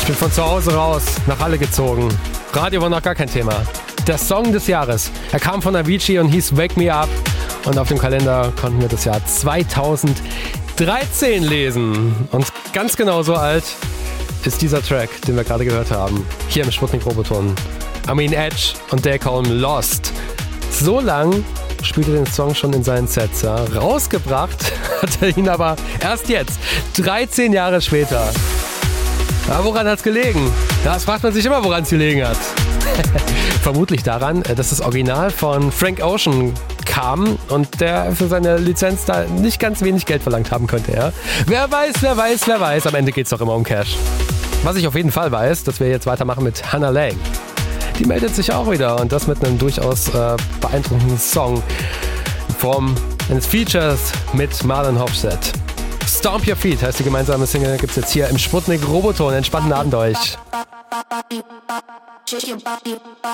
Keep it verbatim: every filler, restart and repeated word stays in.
Ich bin von zu Hause raus, nach Halle gezogen. Radio war noch gar kein Thema. Der Song des Jahres. Er kam von Avicii und hieß Wake Me Up. Und auf dem Kalender konnten wir das Jahr zweitausenddreizehn lesen. Und ganz genau so alt ist dieser Track, den wir gerade gehört haben. Hier im Sputnik Roboton. I mean Edge und They Call Me Lost. So lang spielte den Song schon in seinen Sets. Ja. Rausgebracht hat er ihn aber erst jetzt, dreizehn Jahre später. Ja, woran hat es gelegen? Das fragt man sich immer, woran es gelegen hat. Vermutlich daran, dass das Original von Frank Ocean kam und der für seine Lizenz da nicht ganz wenig Geld verlangt haben könnte. Ja. Wer weiß, wer weiß, wer weiß. Am Ende geht es doch immer um Cash. Was ich auf jeden Fall weiß, dass wir jetzt weitermachen mit Hannah Lang. Die meldet sich auch wieder und das mit einem durchaus äh, beeindruckenden Song in Form eines Features mit Marlon Hofstedt. Stomp Your Feet heißt die gemeinsame Single, gibt's jetzt hier im Sputnik Roboton. Entspannten Abend euch.